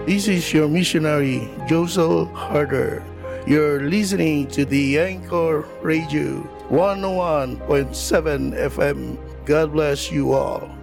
This is your missionary, Josel Harder. You're listening to the Anchor Radio 101.7 FM. God bless you all.